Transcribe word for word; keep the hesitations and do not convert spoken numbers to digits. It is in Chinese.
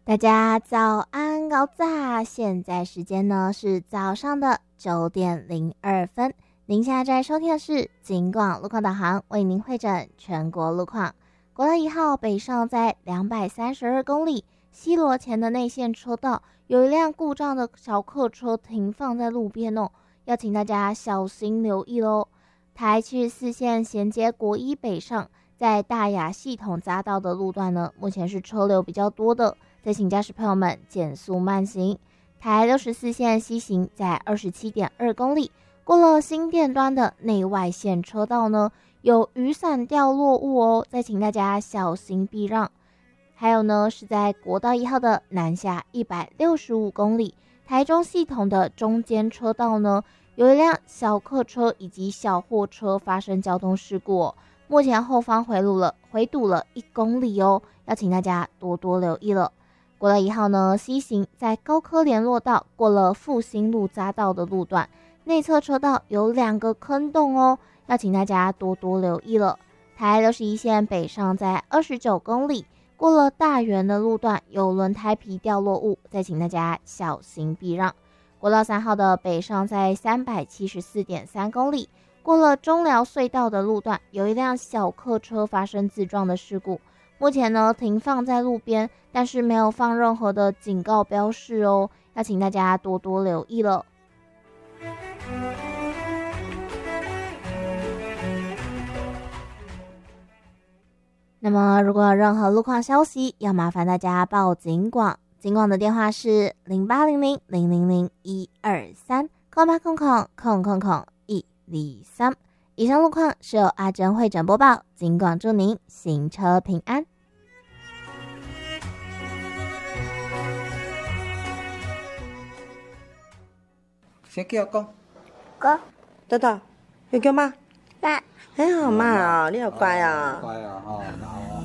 大家早安高早，现在时间呢是早上的九点零二分。您现在在收听的是警广路况导航，为您会诊全国路况。国道一号北上在两百三十二公里，西螺前的内线车道有一辆故障的小客车停放在路边哦，要请大家小心留意咯。台七十四线衔接国一北上，在大雅系统匝道的路段呢，目前是车流比较多的，再请驾驶朋友们减速慢行。台六十四线西行在 二十七点二公里，过了新店端的内外线车道呢，有雨伞掉落物哦，再请大家小心避让。还有呢，是在国道一号的南下一百六十五公里，台中系统的中间车道呢，有一辆小客车以及小货车发生交通事故哦，目前后方回路了回堵了一公里哦，要请大家多多留意了。国道一号呢，西行在高科联络道过了复兴路匝道的路段，内侧车道有两个坑洞哦，要请大家多多留意了。台六十一线北上在二十九公里，过了大园的路段有轮胎皮掉落物，再请大家小心避让。国道三号的北上在三百七十四点三公里，过了中寮隧道的路段有一辆小客车发生自撞的事故，目前呢停放在路边，但是没有放任何的警告标示哦，要请大家多多留意了。那么如果有任何路况消息，要麻烦大家报警广，警广的电话是零八零零零零零一二三空八空空空空空一二三。以上路况是由阿珍会诊播报，警广祝您行车平安。 先叫哥， 哥， 豆豆，要叫妈？ 爸， 很好妈啊，你好乖啊。 乖啊，哦，好。